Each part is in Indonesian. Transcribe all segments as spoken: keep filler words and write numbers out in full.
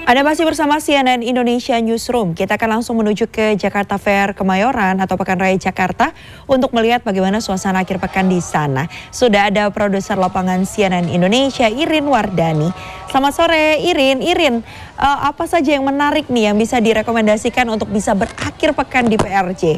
Anda masih bersama C N N Indonesia Newsroom. Kita akan langsung menuju ke Jakarta Fair Kemayoran atau Pekan Raya Jakarta untuk melihat bagaimana suasana akhir pekan di sana. Sudah ada produser lapangan C N N Indonesia, Irin Wardani. Selamat sore Irin. Irin, uh, apa saja yang menarik nih yang bisa direkomendasikan untuk bisa berakhir pekan di P R J?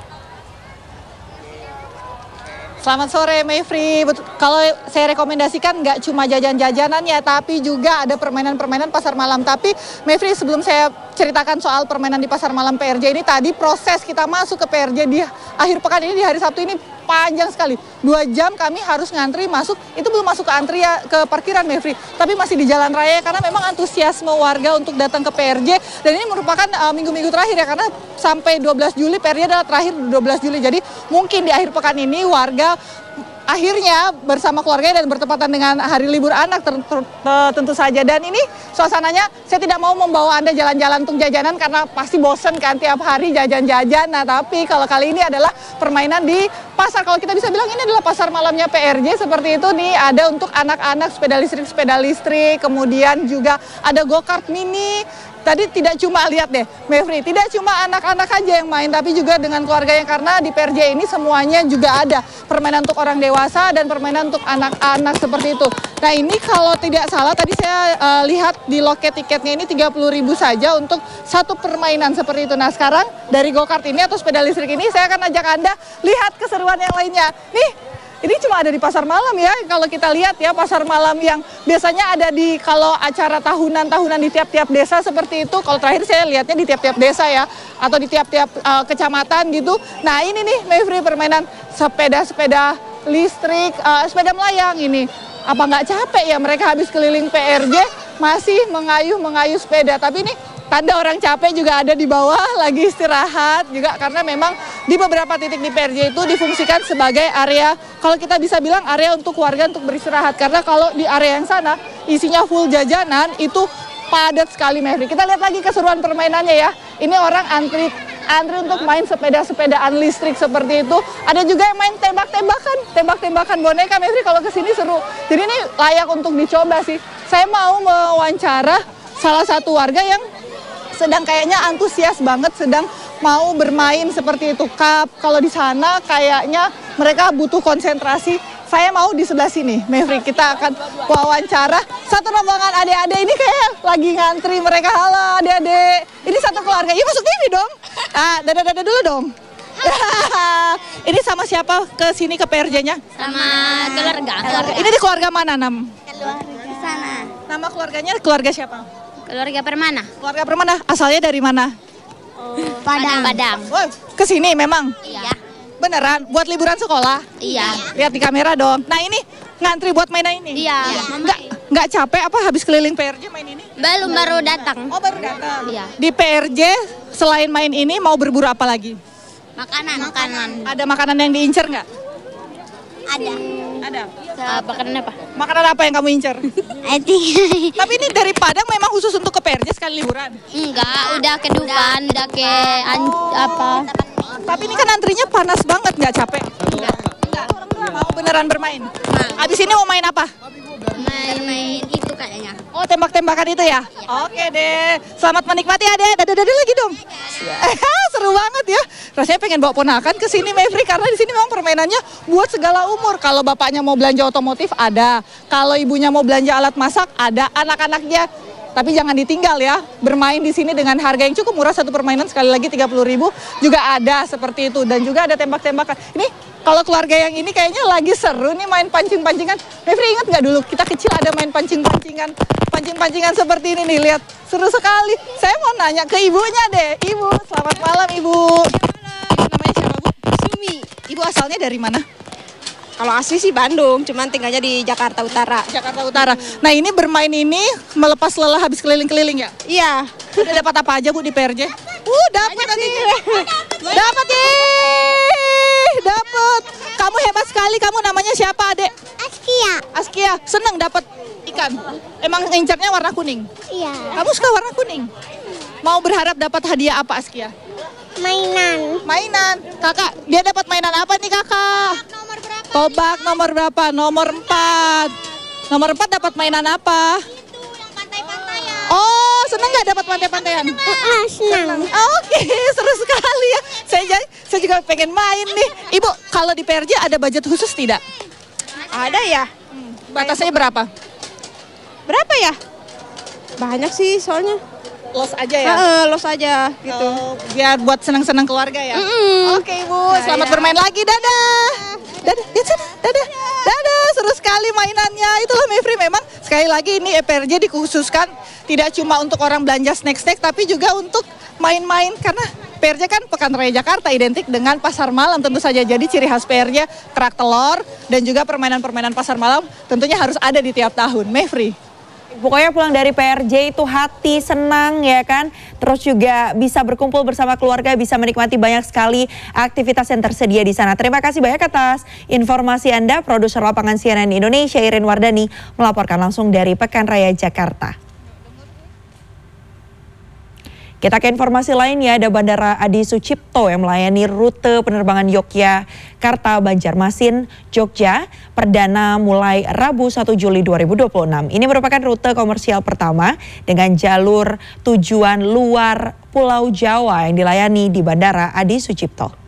Selamat sore Mayfrey. Kalau saya rekomendasikan nggak cuma jajan-jajanannya, tapi juga ada permainan-permainan pasar malam. Tapi Mayfrey, sebelum saya ceritakan soal permainan di pasar malam P R J ini, tadi proses kita masuk ke P R J di akhir pekan ini, di hari Sabtu ini panjang sekali. Dua jam kami harus ngantri masuk, itu belum masuk ke antria ke parkiran Mayfrey, tapi masih di jalan raya karena memang antusiasme warga untuk datang ke P R J. Dan ini merupakan minggu-minggu uh, terakhir ya, karena sampai dua belas Juli P R J adalah terakhir dua belas Juli. Jadi mungkin di akhir pekan ini warga akhirnya bersama keluarga dan bertepatan dengan hari libur anak ter ter tentu saja. Dan ini suasananya, saya tidak mau membawa Anda jalan-jalan untuk jajanan karena pasti bosen kan tiap hari jajan-jajan. Nah tapi kalau kali ini adalah permainan di pasar, kalau kita bisa bilang ini adalah pasar malamnya P R J seperti itu nih. Ada untuk anak-anak sepeda listrik, sepeda listrik, kemudian juga ada go-kart mini. Tadi tidak cuma lihat deh, Mayfrey, tidak cuma anak-anak aja yang main, tapi juga dengan keluarganya, karena di P R J ini semuanya juga ada permainan untuk orang dewasa dan permainan untuk anak-anak seperti itu. Nah ini kalau tidak salah tadi saya uh, lihat di loket tiketnya ini tiga puluh ribu saja untuk satu permainan seperti itu. Nah sekarang dari go-kart ini atau sepeda listrik ini saya akan ajak Anda lihat keseruan yang lainnya. Nih. Ini cuma ada di pasar malam ya, kalau kita lihat ya, pasar malam yang biasanya ada di kalau acara tahunan-tahunan di tiap-tiap desa seperti itu. Kalau terakhir saya lihatnya di tiap-tiap desa ya, atau di tiap-tiap uh, kecamatan gitu. Nah ini nih Mayfrey, permainan sepeda-sepeda listrik, uh, sepeda melayang ini. Apa nggak capek ya mereka habis keliling P R J masih mengayuh-mengayuh sepeda. Tapi ini tanda orang capek juga ada di bawah lagi istirahat juga, karena memang di beberapa titik di P R J itu difungsikan sebagai area, kalau kita bisa bilang area untuk warga untuk beristirahat. Karena kalau di area yang sana isinya full jajanan itu padat sekali Mayfrey. Kita lihat lagi keseruan permainannya ya. Ini orang antri antri untuk main sepeda-sepedaan listrik seperti itu. Ada juga yang main tembak-tembakan, tembak-tembakan boneka Mayfrey. Kalau kesini seru. Jadi ini layak untuk dicoba sih. Saya mau mewawancara salah satu warga yang sedang kayaknya antusias banget, sedang mau bermain seperti itu. Kap, kalau di sana kayaknya mereka butuh konsentrasi. Saya mau di sebelah sini, Mayfrey, kita akan wawancara satu rombongan adik-adik ini kayak lagi ngantri mereka. Halo adik-adik, ini satu keluarga. Yuk masuk T V dong. Ah, dada-dada dulu dong. Ini sama siapa ke sini ke P R J-nya? Sama keluarga. keluarga. Ini di keluarga mana, Nam? Keluarga sana. Nama keluarganya keluarga siapa? Keluarga Permana. Keluarga Permana, asalnya dari mana? Oh, Padang. Padang. Oh, ke sini memang? Iya. Beneran? Buat liburan sekolah? Iya. Lihat di kamera dong. Nah ini ngantri buat mainan ini? Iya. Nggak, nggak capek apa habis keliling P R J main ini? Belum, baru datang. Oh baru datang? Iya. Di P R J selain main ini mau berburu apa lagi? Makanan. Makanan. Ada makanan yang diincer nggak? Ada. Ada. Uh, makanan apa? Makanan apa yang kamu incer? Tapi ini dari Padang memang khusus untuk ke P R J sekali liburan? Enggak, udah ke Dufan, udah ke an- apa. Tapi ini kan antrinya panas banget, nggak capek? Enggak. Mau beneran bermain? Nah. Abis ini mau main apa? Main-main itu kayaknya. Oh tembak-tembakan itu ya? Oke deh, selamat menikmati adek. Dada-dada lagi dong. Seru banget ya. Rasanya pengen bawa ponakan ke sini Mayfrey, karena di sini memang permainannya buat segala umur. Kalau bapaknya mau belanja otomotif ada, kalau ibunya mau belanja alat masak ada, anak-anaknya. Tapi jangan ditinggal ya, bermain di sini dengan harga yang cukup murah, satu permainan sekali lagi tiga puluh ribu juga ada seperti itu. Dan juga ada tembak-tembakan. Ini kalau keluarga yang ini kayaknya lagi seru nih main pancing-pancingan. Mayfrey ingat nggak dulu kita kecil ada main pancing-pancingan, pancing-pancingan seperti ini nih, lihat seru sekali. Saya mau nanya ke ibunya deh. Ibu, selamat malam Ibu. Ibu namanya siapa Bu? Sumi. Ibu asalnya dari mana? Kalau asli sih Bandung, cuman tinggalnya di Jakarta Utara. Jakarta Utara. Nah ini bermain ini melepas lelah habis keliling-keliling ya? Iya. Udah dapat apa aja Bu di P R J? Uh, dapat tadi. Dapat ih, dapat. Kamu hebat sekali. Kamu namanya siapa, Adek? Askia. Askia. Seneng dapat ikan. Emang ngincarnya warna kuning? Iya. Kamu suka warna kuning? Mau berharap dapat hadiah apa, Askia? Mainan. Mainan. Kakak, dia dapat mainan apa nih, Kakak? Nomor berapa? Tobak nomor berapa? Nomor empat. Nomor empat dapat mainan apa? Itu yang pantai-pantai ya. Oh, seneng gak nggak dapat pantai-pantaian? Ah, senang. Oke, seru sekali ya. Saya saya juga pengen main nih. Ibu, kalau di P R J ada budget khusus tidak? Ada ya? Batasnya berapa? Berapa ya? Banyak sih soalnya. Los aja ya? Heeh, los aja gitu. Oh, biar buat senang-senang keluarga ya? Mm-mm. Oke Ibu, selamat bermain lagi. Dadah. Dadah, ya sana. Dadah. Dadah, seru sekali mainannya. Itulah Mevri, memang sekali lagi ini P R J dikhususkan tidak cuma untuk orang belanja snack-snack, tapi juga untuk main-main. Karena P R J kan Pekan Raya Jakarta identik dengan pasar malam tentu saja. Jadi ciri khas P R J kerak telur dan juga permainan-permainan pasar malam tentunya harus ada di tiap tahun. Mevri. Pokoknya pulang dari P R J itu hati senang ya kan. Terus juga bisa berkumpul bersama keluarga, bisa menikmati banyak sekali aktivitas yang tersedia di sana. Terima kasih banyak atas informasi Anda. Produser lapangan C N N Indonesia Irin Wardani melaporkan langsung dari Pekan Raya Jakarta. Kita ke informasi lainnya, ada Bandara Adi Sucipto yang melayani rute penerbangan Yogyakarta, Banjarmasin, Jogja, perdana mulai Rabu satu Juli dua ribu dua puluh enam. Ini merupakan rute komersial pertama dengan jalur tujuan luar Pulau Jawa yang dilayani di Bandara Adi Sucipto.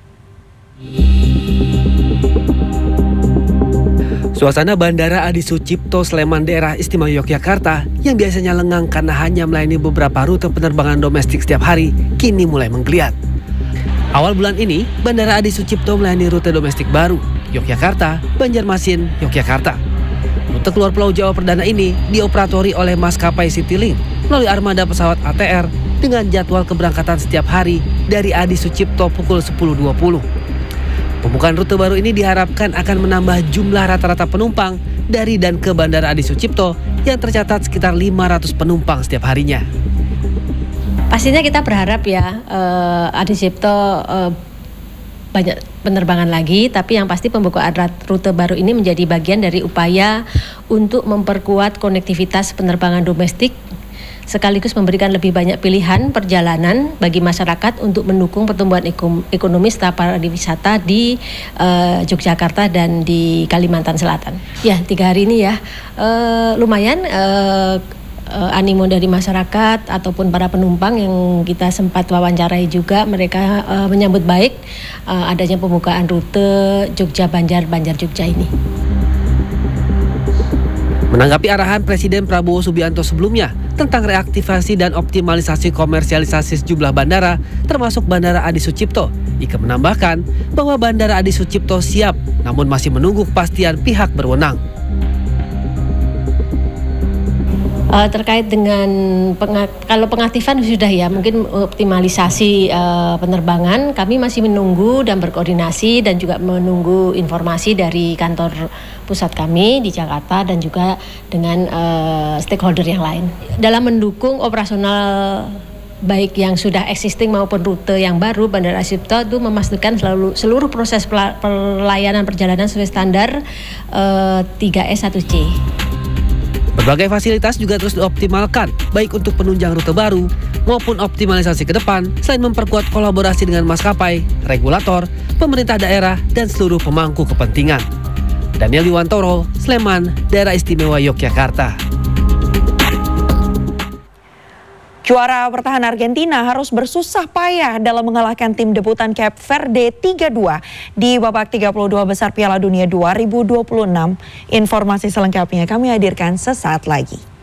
Suasana Bandara Adi Sucipto Sleman daerah istimewa Yogyakarta yang biasanya lengang karena hanya melayani beberapa rute penerbangan domestik setiap hari, kini mulai menggeliat. Awal bulan ini, Bandara Adi Sucipto melayani rute domestik baru, Yogyakarta, Banjarmasin, Yogyakarta. Rute keluar Pulau Jawa perdana ini dioperatori oleh maskapai Citylink melalui armada pesawat A T R dengan jadwal keberangkatan setiap hari dari Adi Sucipto pukul sepuluh dua puluh. Pembukaan rute baru ini diharapkan akan menambah jumlah rata-rata penumpang dari dan ke Bandara Adi Sucipto yang tercatat sekitar lima ratus penumpang setiap harinya. Pastinya kita berharap ya uh, Adi Sucipto uh, banyak penerbangan lagi, tapi yang pasti pembukaan rute baru ini menjadi bagian dari upaya untuk memperkuat konektivitas penerbangan domestik, sekaligus memberikan lebih banyak pilihan perjalanan bagi masyarakat untuk mendukung pertumbuhan ekonomi serta pariwisata di uh, Yogyakarta dan di Kalimantan Selatan. Ya, tiga hari ini ya uh, lumayan uh, uh, animo dari masyarakat ataupun para penumpang yang kita sempat wawancarai juga, mereka uh, menyambut baik uh, adanya pembukaan rute Jogja Banjar Banjar Jogja ini. Menanggapi arahan Presiden Prabowo Subianto sebelumnya tentang reaktivasi dan optimalisasi komersialisasi sejumlah bandara, termasuk Bandara Adi Sucipto, Ika menambahkan bahwa Bandara Adi Sucipto siap, namun masih menunggu kepastian pihak berwenang. Uh, terkait dengan penga kalau pengaktifan sudah ya, mungkin optimalisasi uh, penerbangan kami masih menunggu dan berkoordinasi dan juga menunggu informasi dari kantor pusat kami di Jakarta dan juga dengan uh, stakeholder yang lain dalam mendukung operasional baik yang sudah existing maupun rute yang baru. Bandara Adi Sucipto itu memastikan selalu seluruh proses pelayanan perjalanan sesuai standar uh, tiga S satu C. Berbagai fasilitas juga terus dioptimalkan, baik untuk penunjang rute baru maupun optimalisasi ke depan, selain memperkuat kolaborasi dengan maskapai, regulator, pemerintah daerah, dan seluruh pemangku kepentingan. Daniel Yuwantoro, Sleman, Daerah Istimewa Yogyakarta. Juara bertahan Argentina harus bersusah payah dalam mengalahkan tim debutan Cape Verde tiga dua di babak tiga puluh dua besar Piala Dunia dua ribu dua puluh enam. Informasi selengkapnya kami hadirkan sesaat lagi.